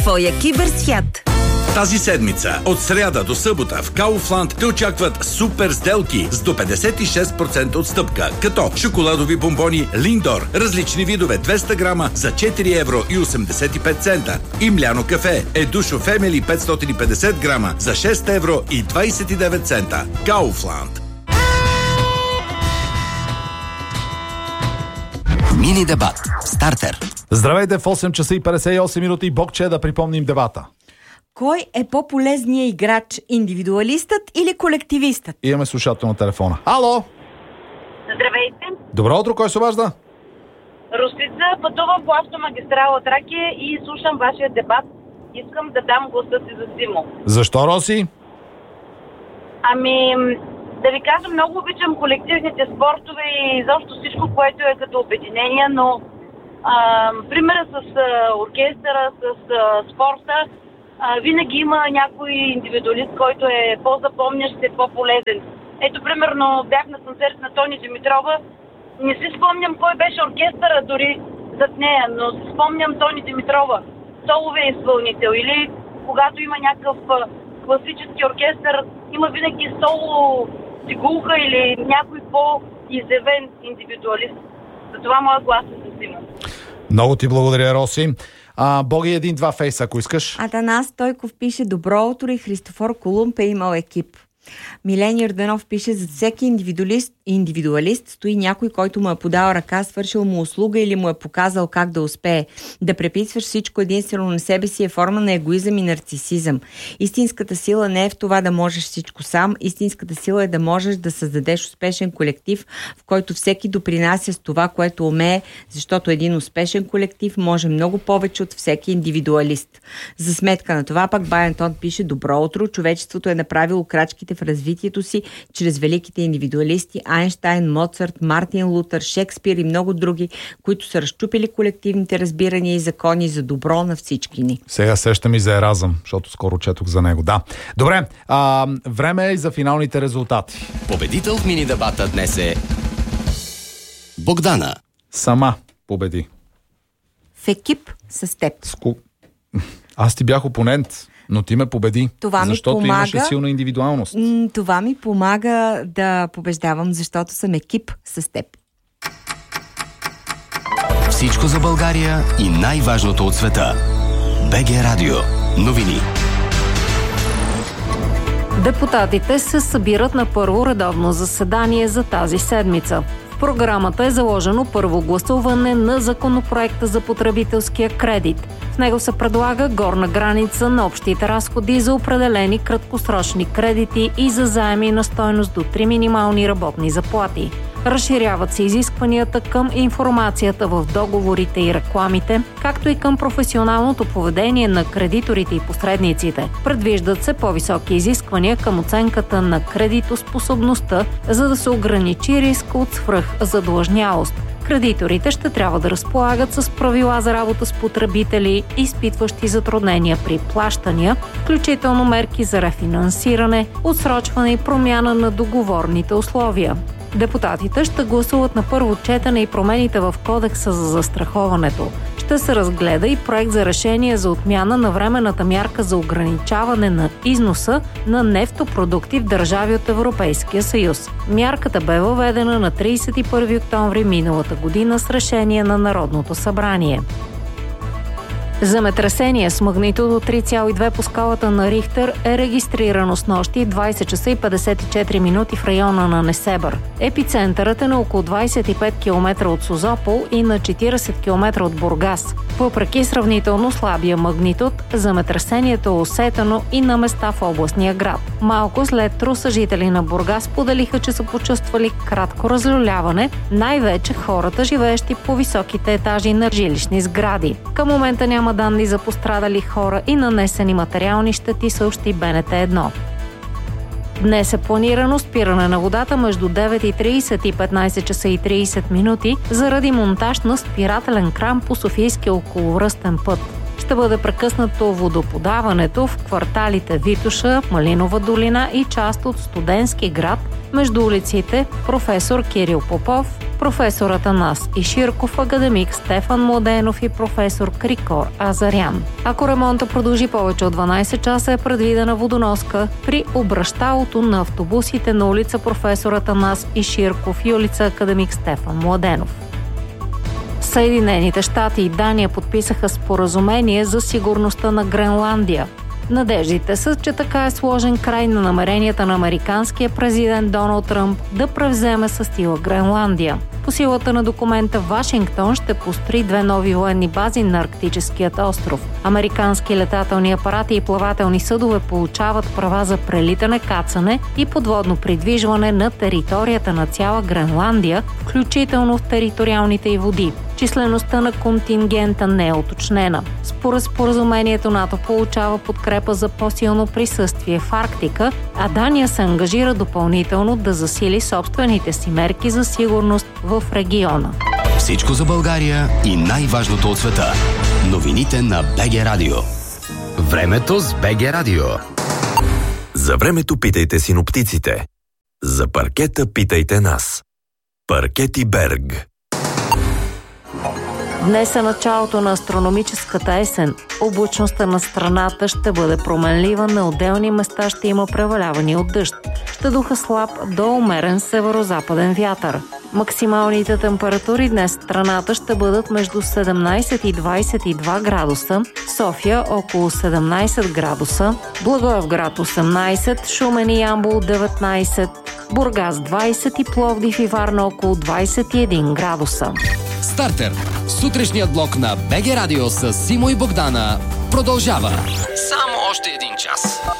Твоя киберсвят. Тази седмица, от сряда до събота в Kaufland те очакват супер сделки с до 56% отстъпка, като шоколадови бомбони Линдор, различни видове 200 грама за 4 евро и 85 цента. И мляно кафе Едушо Фемели 550 грама за 6 евро и 29 цента. Kaufland. Мини дебат. Стартер. Здравейте, в 8 часа и 58 минути. Богче, да припомним дебата. Кой е по-полезният играч? Индивидуалистът или колективистът? Имаме слушател на телефона. Ало! Здравейте! Добро утро, кой се обажда? Русица, пътувам по автомагистрала Тракия и слушам вашия дебат. Искам да дам гласа си за Симо. Защо, Роси? Да ви кажа, много обичам колективните спортове и изобщо всичко, което е като обединение, но примера с оркестъра, с спорта, винаги има някой индивидуалист, който е по-запомнящ и по-полезен. Ето, примерно, бях на концерт на Тони Димитрова. Не си спомням кой беше оркестъра дори зад нея, но си спомням Тони Димитрова, солове изпълнител. Или когато има някакъв класически оркестър, има винаги соло цигулка или някой по-изявен индивидуалист. Затова моя глас е за Симо. Много ти благодаря, Роси. Боги, 1-2 фейс, ако искаш. Атанас Стойков пише: добро утро и Христофор Колумб е имал екип. Милен Йорданов пише: за всеки индивидуалист стои някой, който му е подал ръка, свършил му услуга или му е показал как да успее. Да преписваш всичко единствено на себе си е форма на егоизъм и нарцисизъм. Истинската сила не е в това да можеш всичко сам. Истинската сила е да можеш да създадеш успешен колектив, в който всеки допринася с това, което умее, защото един успешен колектив може много повече от всеки индивидуалист. За сметка на това пък Байантон пише: добро утро, човечеството е направило крачките в развитието си чрез великите индивидуалисти Айнщайн, Моцарт, Мартин Лутър, Шекспир и много други, които са разчупили колективните разбирания и закони за добро на всички ни. Сега сещам и за Еразъм, защото скоро четох за него. Да. Добре, време е и за финалните резултати. Победител в мини дебата днес е Богдана. Сама победи. В екип с теб. Аз ти бях опонент, но ти ме победи, защото имаше силна индивидуалност. Това ми помага да побеждавам, защото съм екип с теб. Всичко за България и най-важното от света. БГ Радио. Новини. Депутатите се събират на първо редовно заседание за тази седмица. В програмата е заложено първо гласуване на законопроекта за потребителския кредит. В него се предлага горна граница на общите разходи за определени краткосрочни кредити и за заеми на стойност до 3 минимални работни заплати. Разширяват се изискванията към информацията в договорите и рекламите, както и към професионалното поведение на кредиторите и посредниците. Предвиждат се по-високи изисквания към оценката на кредитоспособността, за да се ограничи риска от свръхзадлъжнялост. Кредиторите ще трябва да разполагат с правила за работа с потребители, изпитващи затруднения при плащания, включително мерки за рефинансиране, отсрочване и промяна на договорните условия. Депутатите ще гласуват на първо четене и промените в Кодекса за застраховането. Ще се разгледа и проект за решение за отмяна на временната мярка за ограничаване на износа на нефтопродукти в държави от Европейския съюз. Мярката бе въведена на 31 октомври миналата година с решение на Народното събрание. Земетресение с магнитуд 3,2 по скалата на Рихтер е регистрирано снощи 20 часа и 54 минути в района на Несебър. Епицентърът е на около 25 км от Созопол и на 40 км от Бургас. Въпреки сравнително слабия магнитуд, земетресението е усетено и на места в областния град. Малко след труса жители на Бургас поделиха, че са почувствали кратко разлюляване, най-вече хората, живеещи по високите етажи на жилищни сгради. Към момента няма данни за пострадали хора и нанесени материални щети, съобщи БНТ1. Днес е планирано спиране на водата между 9:30 и 15 часа и 30 минути заради монтаж на спирателен кран по Софийския околовръстен път. Ще бъде прекъснато водоподаването в кварталите Витоша, Малинова долина и част от Студентски град между улиците Професор Кирил Попов, професор Атанас Иширков, академик Стефан Младенов и професор Крикор Азарян. Ако ремонта продължи повече от 12 часа, е предвидена водоноска при обращалото на автобусите на улица професор Атанас Иширков и улица академик Стефан Младенов. Съединените щати и Дания подписаха споразумение за сигурността на Гренландия. Надеждите са, че така е сложен край на намеренията на американския президент Доналд Тръмп да превземе със сила Гренландия. По силата на документа Вашингтон ще построи 2 нови военни бази на арктическият остров. Американски летателни апарати и плавателни съдове получават права за прелитане, кацане и подводно придвижване на територията на цяла Гренландия, включително в териториалните й води. Числеността на контингента не е уточнена. Според споразумението НАТО получава подкрепа за по-силно присъствие в Арктика, а Дания се ангажира допълнително да засили собствените си мерки за сигурност в региона. Всичко за България и най-важното от света. Новините на БГ Радио. Времето с БГ Радио. За времето питайте синоптиците. За паркета питайте нас. Паркети Берг. Днес е началото на астрономическата есен. Облачността на страната ще бъде променлива, на отделни места ще има преваляване от дъжд. Ще духа слаб до умерен северо-западен вятър. Максималните температури днес в страната ще бъдат между 17 и 22 градуса, София около 17 градуса, Благоевград 18, Шумен и Ямбол 19, Бургас 20 и Пловдив и Варна около 21 градуса. Стартер. Сутрешният блок на БГ Радио с Симо и Богдана продължава. Само още един час.